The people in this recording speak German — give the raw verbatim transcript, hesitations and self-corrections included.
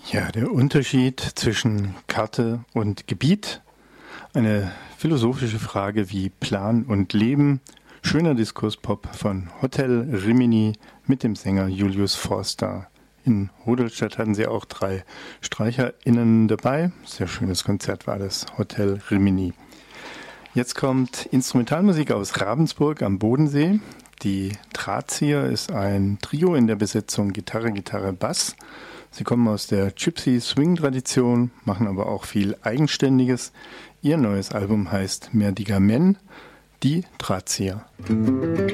Ja, der Unterschied zwischen Karte und Gebiet. Eine philosophische Frage wie Plan und Leben. Schöner Diskurspop von Hotel Rimini mit dem Sänger Julius Forster. In Rudolstadt hatten sie auch drei StreicherInnen dabei. Sehr schönes Konzert war das, Hotel Rimini. Jetzt kommt Instrumentalmusik aus Ravensburg am Bodensee. Die Drahtzieher ist ein Trio in der Besetzung Gitarre, Gitarre, Bass. Sie kommen aus der Gypsy-Swing-Tradition, machen aber auch viel Eigenständiges. Ihr neues Album heißt Merdigamen, die Drahtzieher.